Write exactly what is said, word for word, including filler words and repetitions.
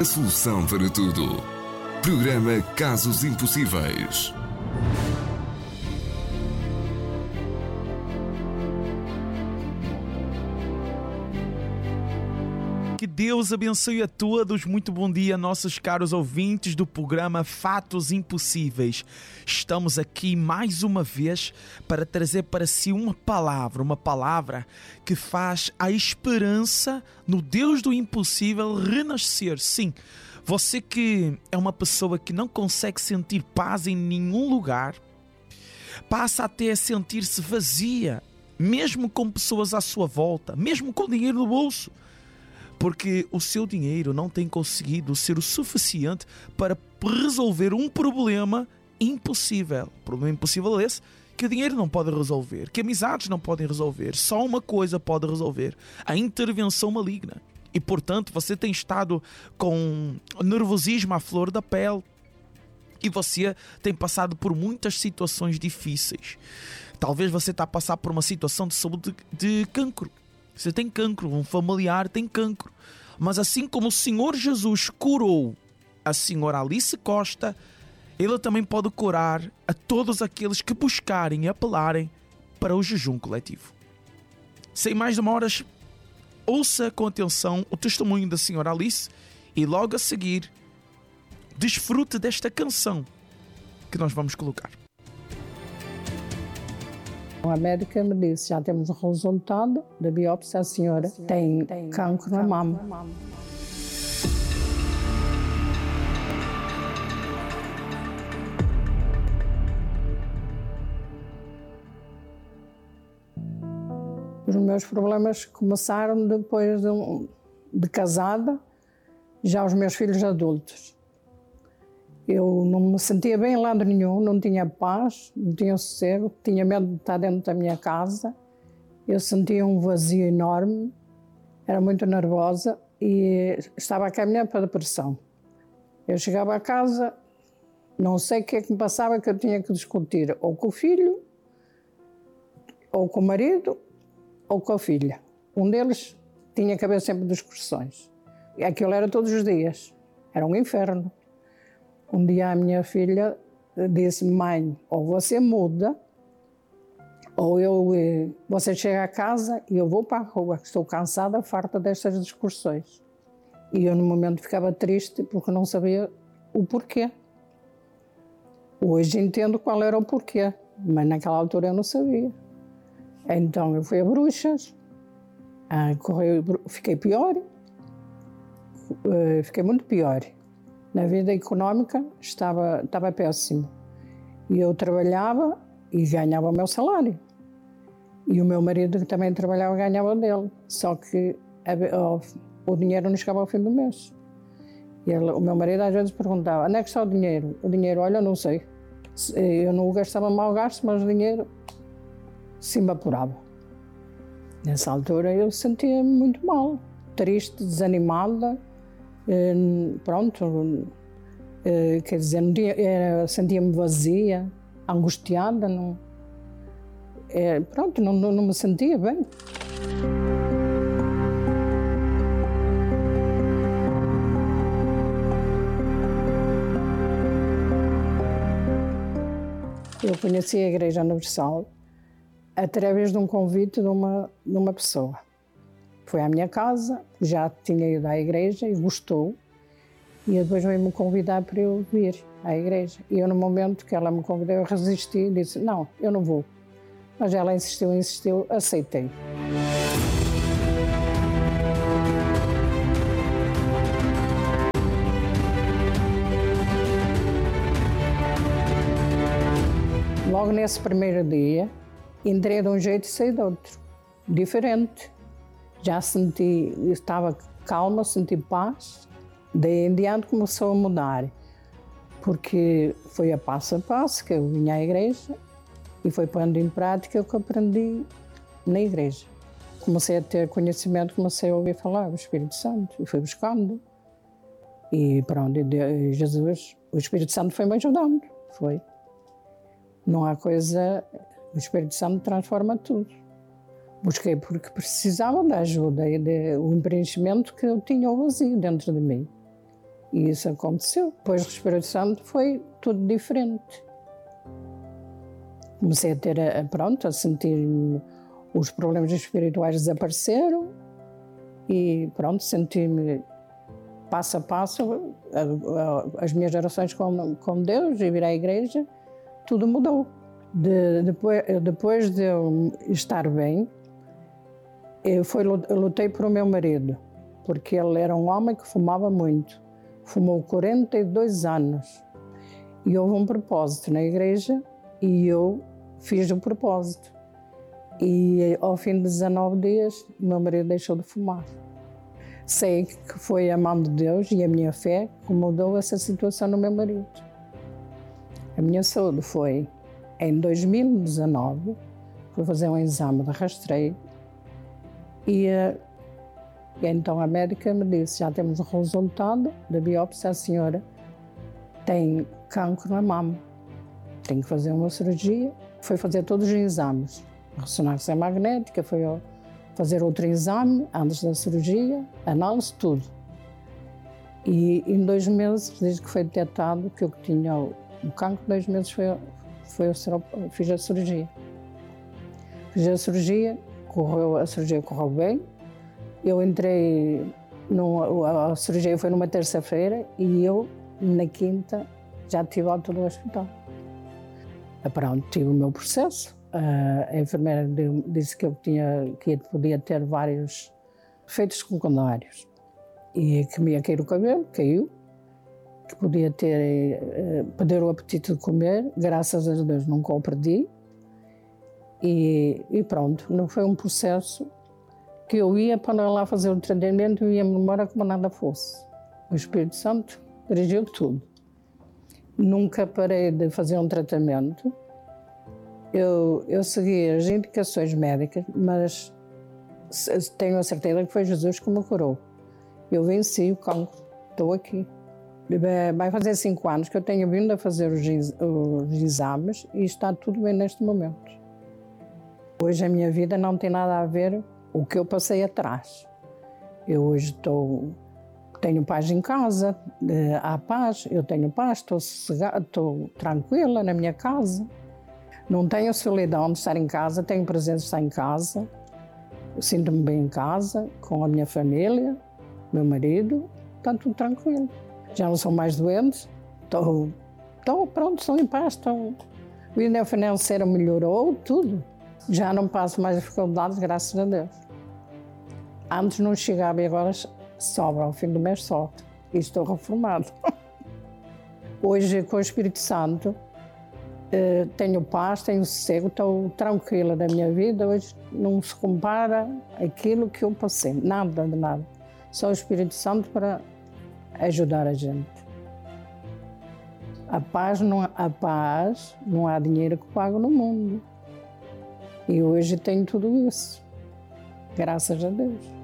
a solução para tudo. Programa Casos Impossíveis. Que Deus abençoe a todos. Muito bom dia, nossos caros ouvintes do programa Fatos Impossíveis. Estamos aqui mais uma vez para trazer para si uma palavra, uma palavra que faz a esperança no Deus do impossível renascer. Sim, você que é uma pessoa que não consegue sentir paz em nenhum lugar, passa até a sentir-se vazia, mesmo com pessoas à sua volta, mesmo com dinheiro no bolso, porque o seu dinheiro não tem conseguido ser o suficiente para resolver um problema impossível. Problema impossível esse que o dinheiro não pode resolver, que amizades não podem resolver. Só uma coisa pode resolver: a intervenção maligna. E, portanto, você tem estado com nervosismo à flor da pele e você tem passado por muitas situações difíceis. Talvez você está a passar por uma situação de saúde de, de cancro. Você tem cancro, um familiar tem cancro. Mas assim como o Senhor Jesus curou a senhora Alice Costa, Ele também pode curar a todos aqueles que buscarem e apelarem para o jejum coletivo. Sem mais demoras, ouça com atenção o testemunho da senhora Alice e logo a seguir desfrute desta canção que nós vamos colocar. A médica me disse: já temos o resultado da biópsia, a senhora, a senhora tem, tem cancro na mama. Na mama. Os meus problemas começaram depois de, um, de casada, já os meus filhos adultos. Eu não me sentia bem em lado nenhum, não tinha paz, não tinha sossego, tinha medo de estar dentro da minha casa. Eu sentia um vazio enorme, era muito nervosa e estava a caminhar para a depressão. Eu chegava a casa, não sei o que é que me passava, que eu tinha que discutir ou com o filho, ou com o marido, ou com a filha. Um deles tinha que haver sempre discussões. E aquilo era todos os dias, era um inferno. Um dia a minha filha disse: mãe, ou você muda, ou eu, você chega a casa e eu vou para a rua, estou cansada, farta destas discussões. E eu no momento ficava triste porque não sabia o porquê. Hoje entendo qual era o porquê, mas naquela altura eu não sabia. Então eu fui a Bruxas, fiquei pior, fiquei muito pior. Na vida económica estava, estava péssimo. E eu trabalhava e ganhava o meu salário. E o meu marido, que também trabalhava, ganhava dele. Só que o, o dinheiro não chegava ao fim do mês. E ele, o meu marido às vezes perguntava: onde é que está o dinheiro? O dinheiro, olha, não sei. Eu não o gastava mal gasto, mas o dinheiro se evaporava. Nessa altura eu sentia-me muito mal, triste, desanimada. Pronto, quer dizer, sentia-me vazia, angustiada, não, pronto, não, não, não me sentia bem. Eu conheci a Igreja Universal através de um convite de uma, de uma pessoa. Foi à minha casa, já tinha ido à igreja e gostou. E depois veio-me convidar para eu vir à igreja. E eu, no momento que ela me convidou, eu resisti e disse: não, eu não vou. Mas ela insistiu, insistiu, aceitei. Logo nesse primeiro dia, entrei de um jeito e saí de outro, diferente. Já senti, estava calma, senti paz. Daí em diante começou a mudar, porque foi a passo a passo que eu vinha à igreja e foi pondo em prática o que aprendi na igreja. Comecei a ter conhecimento, comecei a ouvir falar do Espírito Santo e fui buscando. E pronto, e Jesus, o Espírito Santo foi me ajudando, foi. Não há coisa, o Espírito Santo transforma tudo. Busquei porque precisava da ajuda e do preenchimento que eu tinha o vazio dentro de mim. E isso aconteceu. Depois do Espírito Santo foi tudo diferente. Comecei a ter, a, pronto, a sentir os problemas espirituais desapareceram e pronto, senti-me passo a passo, a, a, as minhas orações com, com Deus e vir à igreja, tudo mudou. De, depois, depois de eu estar bem, eu, fui, eu lutei por o meu marido, porque ele era um homem que fumava muito. Fumou quarenta e dois anos. E houve um propósito na igreja e eu fiz o propósito. E ao fim de dezanove dias, o meu marido deixou de fumar. Sei que foi a mão de Deus e a minha fé que mudou essa situação no meu marido. A minha saúde foi, em dois mil e dezanove, fui fazer um exame de rastreio e, e então a médica me disse, já temos o resultado da biópsia, a senhora tem cancro na mama, tem que fazer uma cirurgia. Foi fazer todos os exames, ressonância magnética, foi fazer outro exame antes da cirurgia, análise, tudo. E em dois meses, desde que foi detectado que eu tinha o cancro, dois meses foi, foi eu fiz a cirurgia. Fiz a cirurgia, correu, a cirurgia correu bem. Eu entrei, no, a cirurgia foi numa terça-feira e eu, na quinta, já estive ao todo no hospital. Pronto, tive o meu processo. A enfermeira disse que eu tinha, que podia ter vários efeitos secundários e que me ia cair o cabelo, caiu, que podia ter, perder o apetite de comer, graças a Deus nunca o perdi. E, e pronto, não foi um processo que eu ia para lá fazer o tratamento e ia-me embora como nada fosse. O Espírito Santo dirigiu tudo. Nunca parei de fazer um tratamento. Eu, eu segui as indicações médicas, mas tenho a certeza que foi Jesus que me curou. Eu venci o cancro, estou aqui. Vai fazer cinco anos que eu tenho vindo a fazer os, os exames e está tudo bem neste momento. Hoje a minha vida não tem nada a ver com o que eu passei atrás. Eu hoje estou, tenho paz em casa, há paz, eu tenho paz, estou sossegada, estou tranquila na minha casa. Não tenho solidão de estar em casa, tenho prazer de estar em casa. Eu sinto-me bem em casa, com a minha família, meu marido, está tudo tranquilo. Já não sou mais doente, estou, estou pronto, estou em paz, estou... A vida financeira melhorou, tudo. Já não passo mais dificuldades, graças a Deus. Antes não chegava e agora sobra, ao fim do mês sobra. E estou reformado. Hoje, com o Espírito Santo, tenho paz, tenho sossego, estou tranquila da minha vida. Hoje não se compara aquilo que eu passei, nada de nada. Só o Espírito Santo para ajudar a gente. A paz não, a paz, não há dinheiro que pague no mundo. E hoje tenho tudo isso, graças a Deus.